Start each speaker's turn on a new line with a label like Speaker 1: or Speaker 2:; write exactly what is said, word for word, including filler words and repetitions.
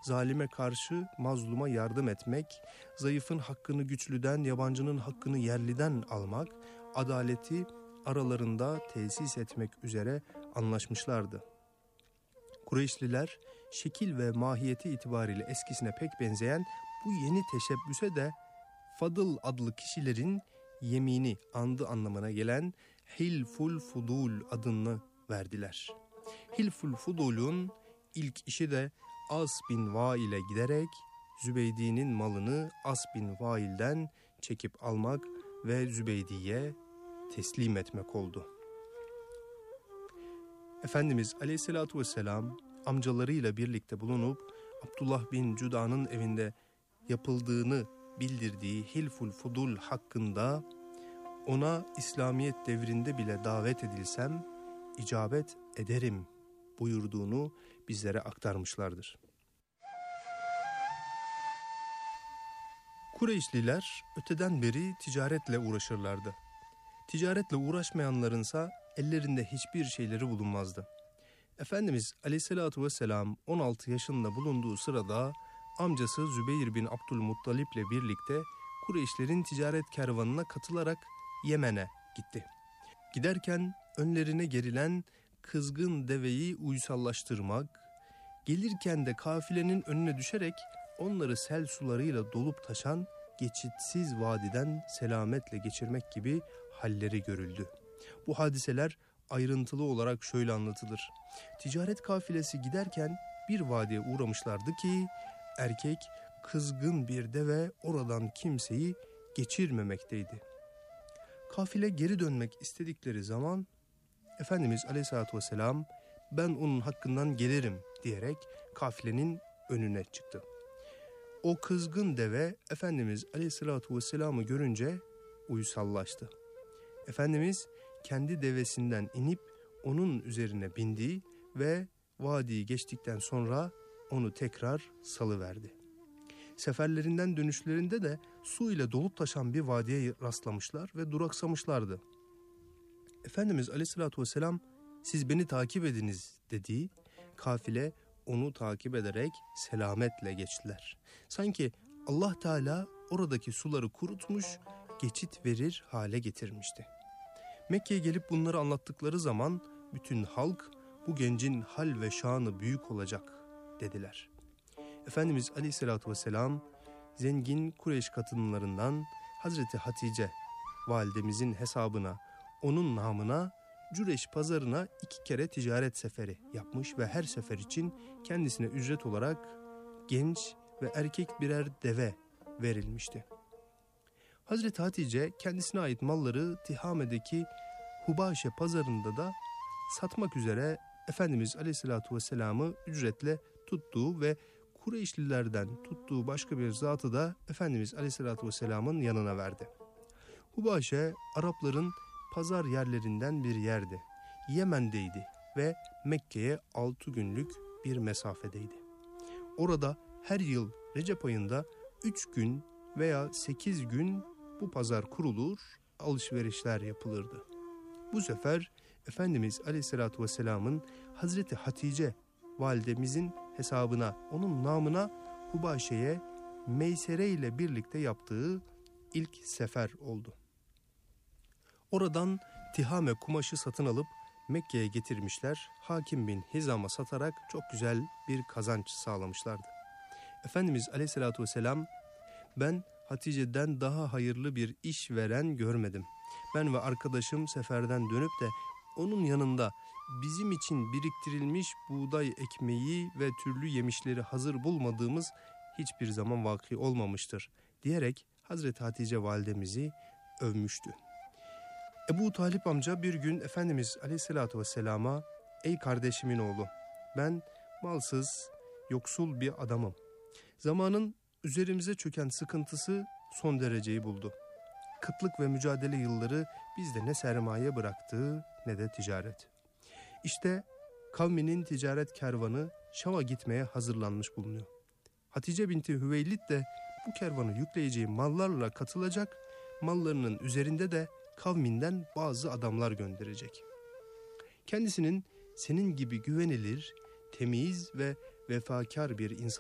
Speaker 1: zalime karşı mazluma yardım etmek, zayıfın hakkını güçlüden, yabancının hakkını yerliden almak, adaleti aralarında tesis etmek üzere anlaşmışlardı. Kureyşliler şekil ve mahiyeti itibariyle eskisine pek benzeyen bu yeni teşebbüse de Fadıl adlı kişilerin yemini, andı anlamına gelen Hilful Fudul adını verdiler. Hilful Fudul'un ilk işi de As bin Vail'e giderek Zübeydi'nin malını As bin Vail'den çekip almak ve Zübeydi'ye teslim etmek oldu. Efendimiz Aleyhisselatü Vesselam amcalarıyla birlikte bulunup Abdullah bin Cuda'nın evinde yapıldığını bildirdiği Hilful Fudul hakkında ona İslamiyet devrinde bile davet edilsem icabet ederim buyurduğunu bizlere aktarmışlardır. Kureyşliler öteden beri ticaretle uğraşırlardı. Ticaretle uğraşmayanlarınsa ellerinde hiçbir şeyleri bulunmazdı. Efendimiz Aleyhisselatü Vesselam on altı yaşında bulunduğu sırada amcası Zübeyir bin Abdülmuttalip ile birlikte Kureyşlerin ticaret kervanına katılarak Yemen'e gitti. Giderken önlerine gerilen kızgın deveyi uysallaştırmak, gelirken de kafilenin önüne düşerek onları sel sularıyla dolup taşan geçitsiz vadiden selametle geçirmek gibi halleri görüldü. Bu hadiseler ayrıntılı olarak şöyle anlatılır. Ticaret kafilesi giderken bir vadiye uğramışlardı ki erkek kızgın bir deve oradan kimseyi geçirmemekteydi. Kafile geri dönmek istedikleri zaman Efendimiz Aleyhisselatü Vesselam ben onun hakkından gelirim diyerek kafilenin önüne çıktı. O kızgın deve Efendimiz Aleyhisselatü Vesselam'ı görünce uysallaştı. Efendimiz kendi devesinden inip onun üzerine bindi ve vadiyi geçtikten sonra onu tekrar salıverdi. Seferlerinden dönüşlerinde de su ile dolup taşan bir vadiye rastlamışlar ve duraksamışlardı. Efendimiz Aleyhisselatü Vesselam siz beni takip ediniz dediği kafile onu takip ederek selametle geçtiler. Sanki Allah Teala oradaki suları kurutmuş, geçit verir hale getirmişti. Mekke'ye gelip bunları anlattıkları zaman bütün halk bu gencin hal ve şanı büyük olacak dediler. Efendimiz Aleyhisselatü Vesselam zengin Kureyş kadınlarından Hazreti Hatice validemizin hesabına, onun namına Cüreş pazarına iki kere ticaret seferi yapmış ve her sefer için kendisine ücret olarak genç ve erkek birer deve verilmişti. Hazreti Hatice kendisine ait malları Tihame'deki Hubaşe pazarında da satmak üzere Efendimiz Aleyhisselatü Vesselam'ı ücretle tuttuğu ve Kureyşlilerden tuttuğu başka bir zatı da Efendimiz Aleyhisselatü Vesselam'ın yanına verdi. Hubaşe Arapların pazar yerlerinden bir yerdi. Yemen'deydi ve Mekke'ye altı günlük bir mesafedeydi. Orada her yıl Recep ayında üç gün veya sekiz gün bu pazar kurulur, alışverişler yapılırdı. Bu sefer Efendimiz Aleyhisselatü Vesselam'ın Hazreti Hatice validemizin hesabına, onun namına Hubaşe'ye Meysere ile birlikte yaptığı ilk sefer oldu. Oradan Tihame kumaşı satın alıp Mekke'ye getirmişler, Hakim bin Hizam'a satarak çok güzel bir kazanç sağlamışlardı. Efendimiz Aleyhisselatü Vesselam, ben Hatice'den daha hayırlı bir iş veren görmedim. Ben ve arkadaşım seferden dönüp de onun yanında bizim için biriktirilmiş buğday ekmeği ve türlü yemişleri hazır bulmadığımız hiçbir zaman vaki olmamıştır diyerek Hazreti Hatice validemizi övmüştü. Ebu Talip amca bir gün Efendimiz Aleyhisselatü Vesselam'a ey kardeşimin oğlu, ben malsız, yoksul bir adamım. Zamanın üzerimize çöken sıkıntısı son dereceyi buldu. Kıtlık ve mücadele yılları bizde ne sermaye bıraktı ne de ticaret. İşte kavminin ticaret kervanı Şam'a gitmeye hazırlanmış bulunuyor. Hatice binti Hüveylid de bu kervanı yükleyeceği mallarla katılacak, mallarının üzerinde de kavminden bazı adamlar gönderecek. Kendisinin senin gibi güvenilir, temiz ve vefakar bir insan